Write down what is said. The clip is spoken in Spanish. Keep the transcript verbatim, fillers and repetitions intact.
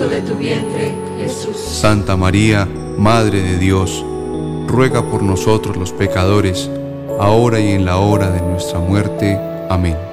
fruto de tu vientre, Jesús. Santa María, Madre de Dios, ruega por nosotros los pecadores, ahora y en la hora de nuestra muerte. Amén.